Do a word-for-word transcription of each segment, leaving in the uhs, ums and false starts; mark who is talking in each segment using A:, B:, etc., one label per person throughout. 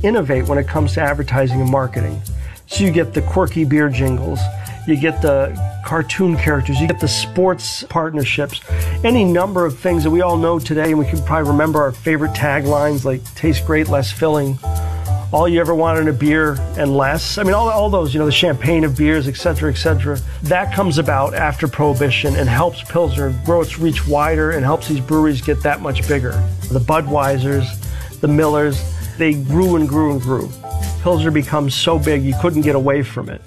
A: innovate when it comes to advertising and marketing. So you get the quirky beer jingles, you get the cartoon characters, you get the sports partnerships, any number of things that we all know today, and we can probably remember our favorite taglines like taste great, less filling, all you ever wanted in a beer and less. I mean, all, all those, you know, the champagne of beers, et cetera, et cetera. That comes about after Prohibition and helps Pilsner grow its reach wider and helps these breweries get that much bigger. The Budweisers, the Millers, they grew and grew and grew. Pilsner becomes so big you couldn't get away from it.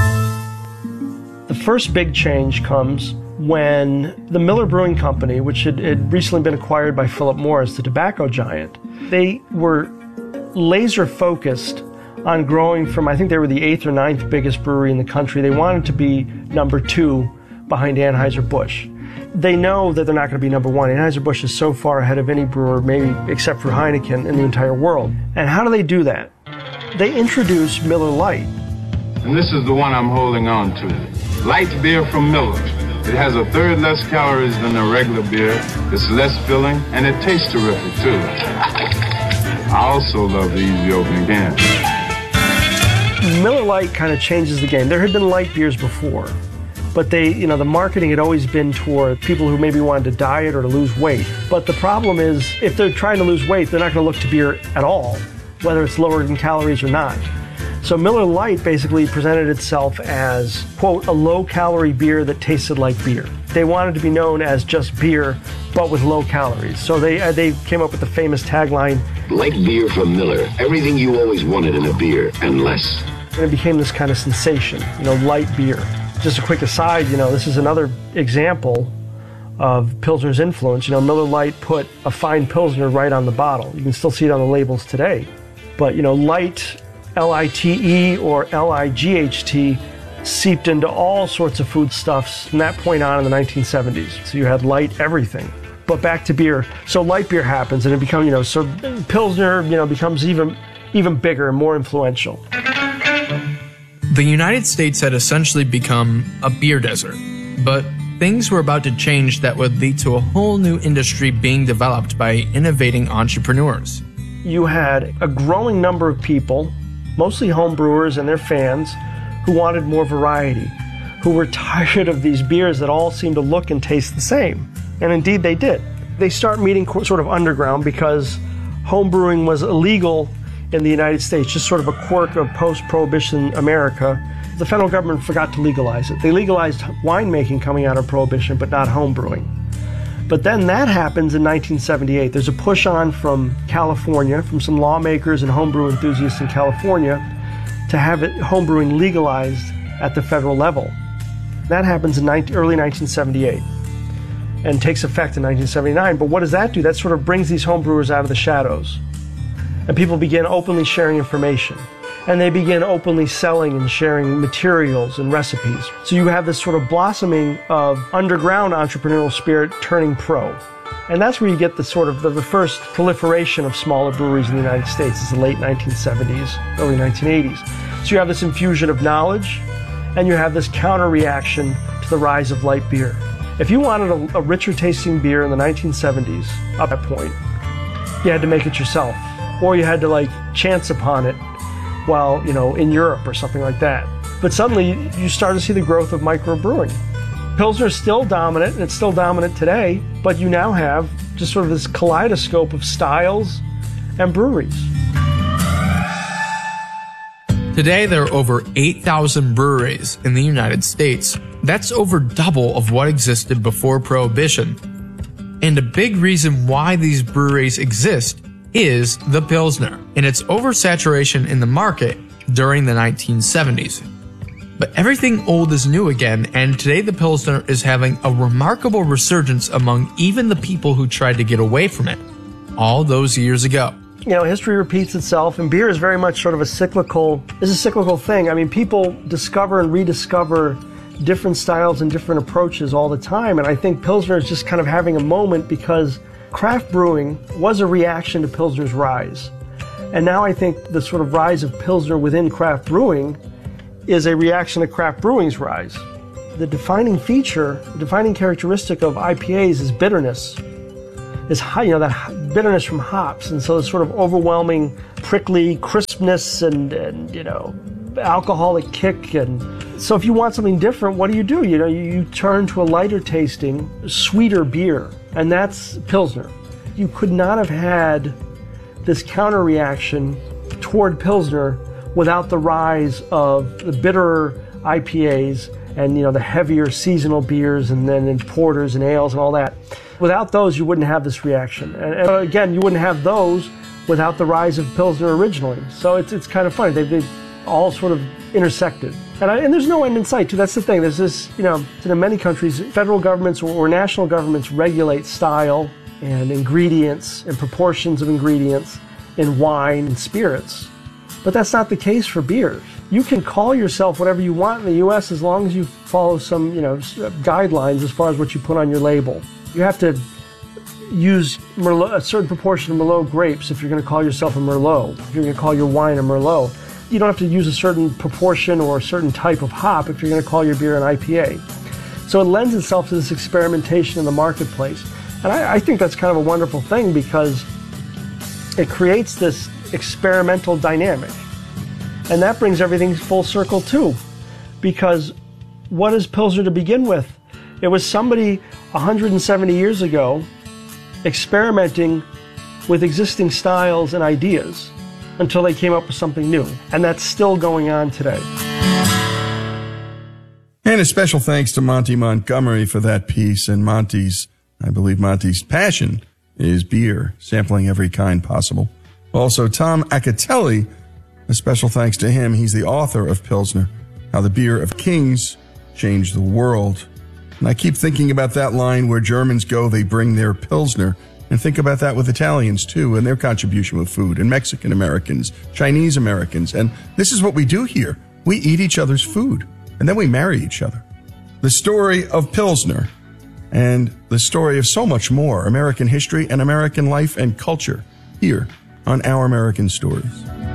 A: The first big change comes when the Miller Brewing Company, which had, had recently been acquired by Philip Morris, the tobacco giant, they were laser focused on growing from, I think they were the eighth or ninth biggest brewery in the country. They wanted to be number two behind Anheuser-Busch. They know that they're not going to be number one. Anheuser-Busch is so far ahead of any brewer, maybe except for Heineken, in the entire world. And how do they do that? They introduce Miller Lite.
B: And this is the one I'm holding on to. Light beer from Miller. It has a third less calories than a regular beer. It's less filling, and it tastes terrific, too. I also love the easy opening can.
A: Miller Lite kind of changes the game. There had been light beers before, but they, you know, the marketing had always been toward people who maybe wanted to diet or to lose weight. But the problem is, if they're trying to lose weight, they're not going to look to beer at all, whether it's lower in calories or not. So Miller Lite basically presented itself as, quote, a low-calorie beer that tasted like beer. They wanted to be known as just beer, but with low calories. So they uh, they came up with the famous tagline,
C: light beer from Miller, everything you always wanted in a beer, and less.
A: And it became this kind of sensation, you know, light beer. Just a quick aside, you know, this is another example of Pilsner's influence. You know, Miller Lite put a fine Pilsner right on the bottle. You can still see it on the labels today. But, you know, light, L I T E or L I G H T, seeped into all sorts of foodstuffs from that point on in the nineteen seventies. So you had light everything. But back to beer. So light beer happens and it becomes, you know, so Pilsner, you know, becomes even, even bigger and more influential.
D: The United States had essentially become a beer desert, but things were about to change that would lead to a whole new industry being developed by innovating entrepreneurs.
A: You had a growing number of people, mostly home brewers and their fans, who wanted more variety, who were tired of these beers that all seemed to look and taste the same. And indeed they did. They start meeting sort of underground because home brewing was illegal in the United States, just sort of a quirk of post-Prohibition America. The federal government forgot to legalize it. They legalized winemaking coming out of Prohibition, but not home brewing. But then that happens in nineteen seventy-eight. There's a push on from California, from some lawmakers and homebrew enthusiasts in California, to have it, homebrewing legalized at the federal level. That happens in early nineteen seventy-eight and takes effect in nineteen seventy-nine. But what does that do? That sort of brings these homebrewers out of the shadows. And people begin openly sharing information. And they begin openly selling and sharing materials and recipes. So you have this sort of blossoming of underground entrepreneurial spirit turning pro. And that's where you get the sort of the, the first proliferation of smaller breweries in the United States. It's the late nineteen seventies, early nineteen eighties. So you have this infusion of knowledge, and you have this counter reaction to the rise of light beer. If you wanted a, a richer tasting beer in the nineteen seventies, up that point, you had to make it yourself. Or you had to like chance upon it while, you know, in Europe or something like that. But suddenly you start to see the growth of microbrewing. Pilsner is still dominant, and it's still dominant today, but you now have just sort of this kaleidoscope of styles and breweries.
D: Today, there are over eight thousand breweries in the United States. That's over double of what existed before Prohibition. And a big reason why these breweries exist is the Pilsner and its oversaturation in the market during the nineteen seventies. But everything old is new again, and today the Pilsner is having a remarkable resurgence among even the people who tried to get away from it all those years ago.
A: You know, history repeats itself, and beer is very much sort of a cyclical, is a cyclical thing. I mean, people discover and rediscover different styles and different approaches all the time, and I think Pilsner is just kind of having a moment because craft brewing was a reaction to Pilsner's rise. And now I think the sort of rise of Pilsner within craft brewing is a reaction to craft brewing's rise. The defining feature, the defining characteristic of I P As is bitterness. is high, you know, that bitterness from hops, and so this sort of overwhelming, prickly crispness and, and you know, alcoholic kick. And so if you want something different, what do you do? You know, you, you turn to a lighter tasting, sweeter beer, and that's Pilsner. You could not have had this counter reaction toward Pilsner without the rise of the bitterer I P As and, you know, the heavier seasonal beers and then in porters and ales and all that. Without those, you wouldn't have this reaction. And, and again, you wouldn't have those without the rise of Pilsner originally. So it's it's kind of funny. They've, they've all sort of intersected. And, I, and there's no end in sight, too. That's the thing. There's this, you know, in many countries, federal governments or, or national governments regulate style and ingredients and proportions of ingredients in wine and spirits. But that's not the case for beers. You can call yourself whatever you want in the U S as long as you follow some, you know, guidelines as far as what you put on your label. You have to use Merlot, a certain proportion of Merlot grapes if you're going to call yourself a Merlot. If you're going to call your wine a Merlot. You don't have to use a certain proportion or a certain type of hop if you're going to call your beer an I P A. So it lends itself to this experimentation in the marketplace. And I, I think that's kind of a wonderful thing because it creates this experimental dynamic. And that brings everything full circle too. Because what is Pilsner to begin with? It was somebody one hundred seventy years ago experimenting with existing styles and ideas until they came up with something new. And that's still going on today.
E: And a special thanks to Monty Montgomery for that piece. And Monty's, I believe Monty's passion is beer, sampling every kind possible. Also, Tom Acatelli, a special thanks to him. He's the author of Pilsner, How the Beer of Kings Changed the World. And I keep thinking about that line where Germans go, they bring their Pilsner. And think about that with Italians, too, and their contribution with food, and Mexican Americans, Chinese Americans. And this is what we do here. We eat each other's food, and then we marry each other. The story of Pilsner and the story of so much more, American history and American life and culture, here on Our American Stories.